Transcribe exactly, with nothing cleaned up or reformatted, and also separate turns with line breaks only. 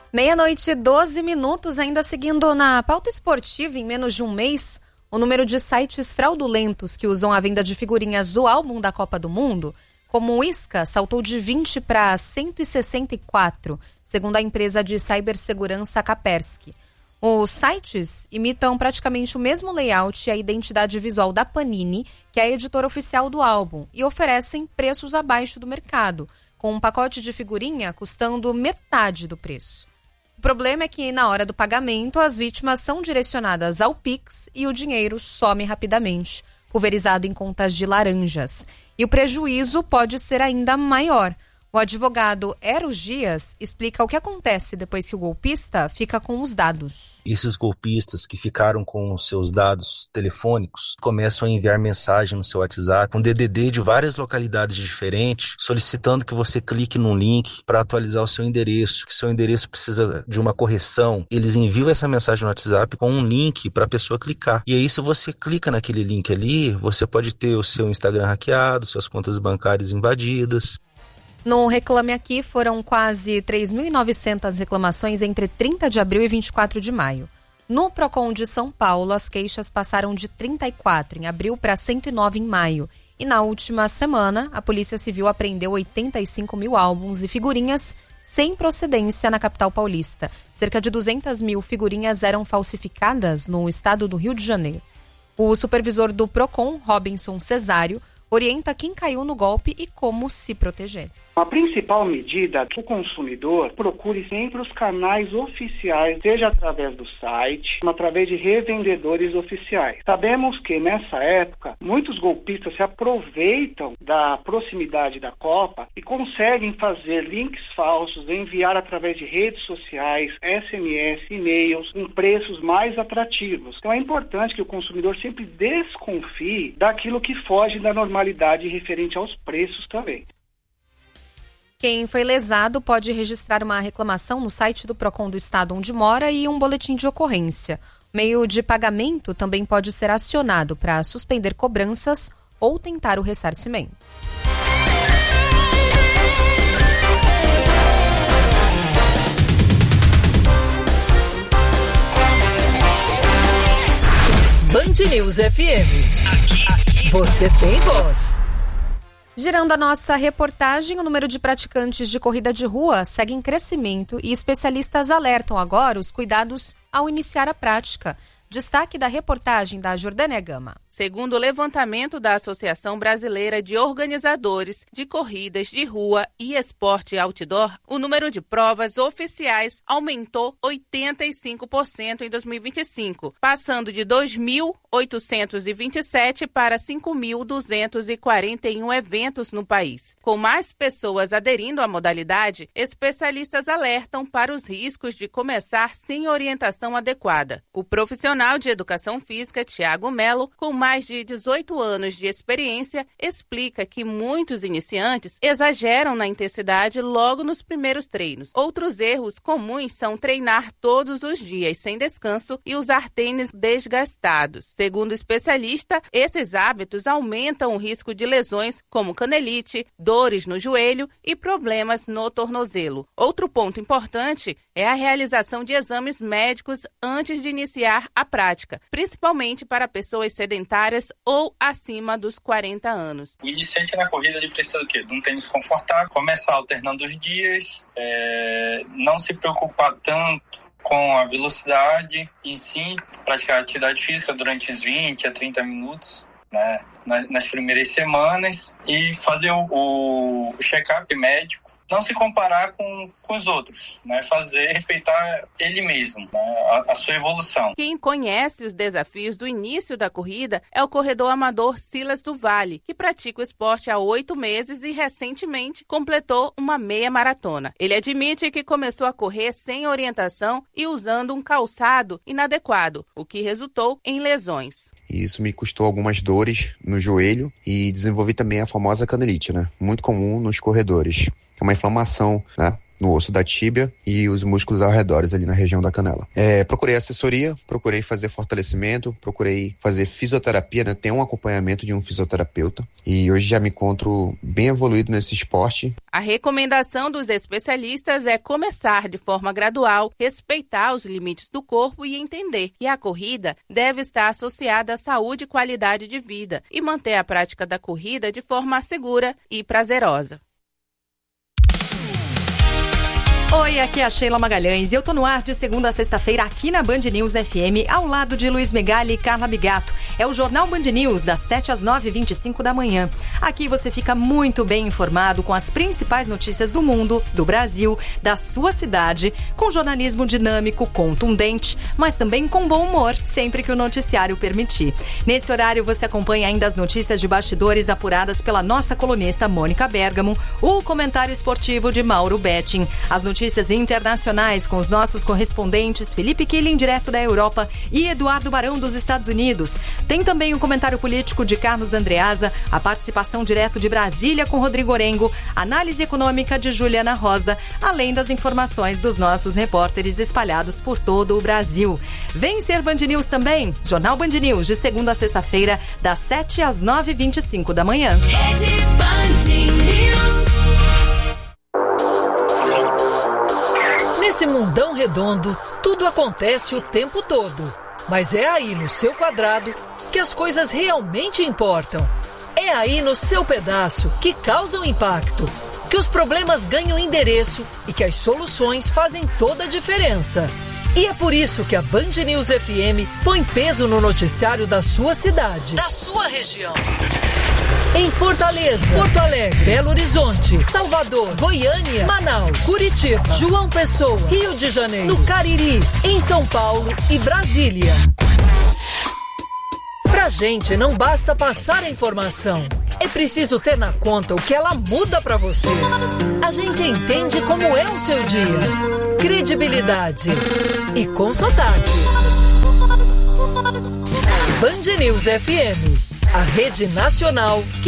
Meia-noite, doze minutos, ainda seguindo na pauta esportiva, em menos de um mês, o número de sites fraudulentos que usam a venda de figurinhas do álbum da Copa do Mundo, como o Isca, saltou de vinte para cento e sessenta e quatro, segundo a empresa de cibersegurança Kaspersky. Os sites imitam praticamente o mesmo layout e a identidade visual da Panini, que é a editora oficial do álbum, e oferecem preços abaixo do mercado, com um pacote de figurinha custando metade do preço. O problema é que, na hora do pagamento, as vítimas são direcionadas ao Pix e o dinheiro some rapidamente, pulverizado em contas de laranjas. E o prejuízo pode ser ainda maior. O advogado Eros Dias explica o que acontece depois que o golpista fica com os dados.
Esses golpistas que ficaram com os seus dados telefônicos começam a enviar mensagem no seu WhatsApp, um D D D de várias localidades diferentes, solicitando que você clique num link para atualizar o seu endereço, que seu endereço precisa de uma correção. Eles enviam essa mensagem no WhatsApp com um link para a pessoa clicar. E aí, se você clica naquele link ali, você pode ter o seu Instagram hackeado, suas contas bancárias invadidas.
No Reclame Aqui, foram quase três mil e novecentas reclamações entre trinta de abril e vinte e quatro de maio. No Procon de São Paulo, as queixas passaram de trinta e quatro em abril para cento e nove em maio. E na última semana, a Polícia Civil apreendeu oitenta e cinco mil álbuns e figurinhas sem procedência na capital paulista. Cerca de duzentas mil figurinhas eram falsificadas no estado do Rio de Janeiro. O supervisor do Procon, Robinson Cesário, orienta quem caiu no golpe e como se proteger.
A principal medida é que o consumidor procure sempre os canais oficiais, seja através do site, através de revendedores oficiais. Sabemos que nessa época, muitos golpistas se aproveitam da proximidade da Copa e conseguem fazer links falsos, enviar através de redes sociais, S M S, e-mails, com preços mais atrativos. Então é importante que o consumidor sempre desconfie daquilo que foge da normalidade referente aos preços também.
Quem foi lesado pode registrar uma reclamação no site do Procon do estado onde mora e um boletim de ocorrência. O meio de pagamento também pode ser acionado para suspender cobranças ou tentar o ressarcimento.
Band News F M. Aqui, aqui. Você tem voz.
Girando a nossa reportagem, o número de praticantes de corrida de rua segue em crescimento e especialistas alertam agora os cuidados ao iniciar a prática. Destaque da reportagem da Jordânia Gama.
Segundo o levantamento da Associação Brasileira de Organizadores de Corridas de Rua e Esporte Outdoor, o número de provas oficiais aumentou oitenta e cinco por cento em dois mil e vinte e cinco, passando de dois mil oitocentos e vinte e sete para cinco mil duzentos e quarenta e um eventos no país. Com mais pessoas aderindo à modalidade, especialistas alertam para os riscos de começar sem orientação adequada. O profissional de Educação Física, Tiago Melo, com mais de dezoito anos de experiência, explica que muitos iniciantes exageram na intensidade logo nos primeiros treinos. Outros erros comuns são treinar todos os dias sem descanso e usar tênis desgastados. Segundo o especialista, esses hábitos aumentam o risco de lesões como canelite, dores no joelho e problemas no tornozelo. Outro ponto importante é a realização de exames médicos antes de iniciar a prática, principalmente para pessoas sedentárias ou acima dos quarenta anos.
O iniciante na corrida ele precisa do quê? De um tênis confortável, começar alternando os dias, é, não se preocupar tanto com a velocidade em si, praticar atividade física durante os vinte a trinta minutos, né, nas primeiras semanas, e fazer o, o check-up médico, não se comparar com, com os outros, né, fazer, respeitar ele mesmo, né, a, a sua evolução.
Quem conhece os desafios do início da corrida é o corredor amador Silas do Vale, que pratica o esporte há oito meses e recentemente completou uma meia maratona. Ele admite que começou a correr sem orientação e usando um calçado inadequado, o que resultou em lesões.
Isso me custou algumas dores no joelho e desenvolvi também a famosa canelite, né? Muito comum nos corredores. É uma inflamação, né, no osso da tíbia e os músculos ao redor ali na região da canela. É, procurei assessoria, procurei fazer fortalecimento, procurei fazer fisioterapia, né? Tem um acompanhamento de um fisioterapeuta e hoje já me encontro bem evoluído nesse esporte.
A recomendação dos especialistas é começar de forma gradual, respeitar os limites do corpo e entender que a corrida deve estar associada à saúde e qualidade de vida e manter a prática da corrida de forma segura e prazerosa.
Oi, aqui é a Sheila Magalhães e eu tô no ar de segunda a sexta-feira aqui na Band News F M, ao lado de Luiz Megali e Carla Bigato. É o Jornal Band News, das sete às nove e vinte e cinco da manhã. Aqui você fica muito bem informado com as principais notícias do mundo, do Brasil, da sua cidade, com jornalismo dinâmico, contundente, mas também com bom humor, sempre que o noticiário permitir. Nesse horário você acompanha ainda as notícias de bastidores apuradas pela nossa colunista Mônica Bergamo, o comentário esportivo de Mauro Betting, as notícias Notícias internacionais com os nossos correspondentes Felipe Killing, direto da Europa, e Eduardo Barão, dos Estados Unidos. Tem também o comentário político de Carlos Andreasa, a participação direto de Brasília com Rodrigo Orengo, análise econômica de Juliana Rosa, além das informações dos nossos repórteres espalhados por todo o Brasil. Vem ser Band News também? Jornal Band News, de segunda a sexta-feira, das sete às nove e vinte e cinco da manhã.
Rede Band News. Nesse mundão redondo, tudo acontece o tempo todo. Mas é aí no seu quadrado que as coisas realmente importam. É aí no seu pedaço que causam impacto, que os problemas ganham endereço e que as soluções fazem toda a diferença. E é por isso que a Band News F M põe peso no noticiário da sua cidade, da sua região. Em Fortaleza, Porto Alegre, Belo Horizonte, Salvador, Goiânia, Manaus, Curitiba, João Pessoa, Rio de Janeiro, no Cariri, em São Paulo e Brasília. Pra gente não basta passar a informação, é preciso ter na conta o que ela muda pra você. A gente entende como é o seu dia. Credibilidade e com sotaque. Band News F M, a rede nacional que